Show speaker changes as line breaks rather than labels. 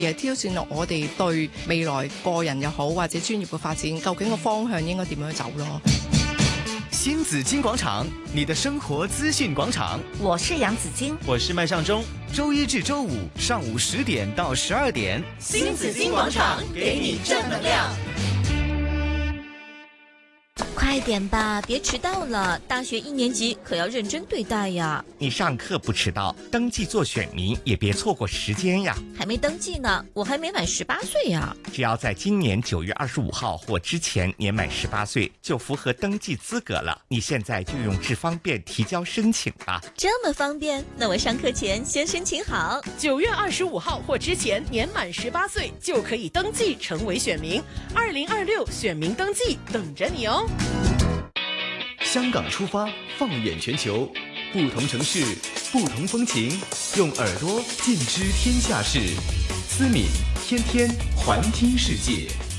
也挑戰落我哋對未來個人又好或者專業嘅發展，究竟個方向應該點樣走咯？
新紫荊廣場，你的生活資訊廣場。
我是楊子矜，
我是麥尚中。
周一至周五上午10點到12點，
新紫荊廣場給你正能量。
快點吧，別遲到了！大學1年級可要認真對待呀。
你上課不遲到，登記做選民也別錯過時間呀。
還沒登記呢，我還沒滿18歲呀。
只要在今年9月25號或之前年滿18歲，就符合登記資格了。你現在就用智方便提交申請吧。
這麼方便？那我上課前先申請好。
9月25號或之前年滿18歲就可以登記成為選民。2026選民登記等着你哦。
香港出發，放眼全球，不同城市，不同風情，用耳朵盡知天下事。思敏天天環聽世界。